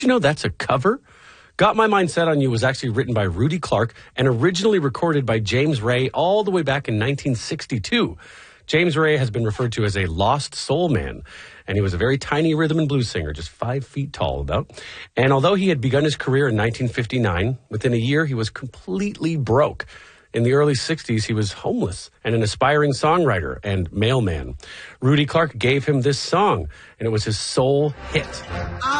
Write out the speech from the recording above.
you know that's a cover? Got My Mind Set on You was actually written by Rudy Clark and originally recorded by James Ray all the way back in 1962. James Ray has been referred to as a lost soul man, and he was a very tiny rhythm and blues singer, just 5 feet tall about. And although he had begun his career in 1959, within a year he was completely broke. In the early 60s, he was homeless and an aspiring songwriter and mailman. Rudy Clark gave him this song, and it was his soul hit.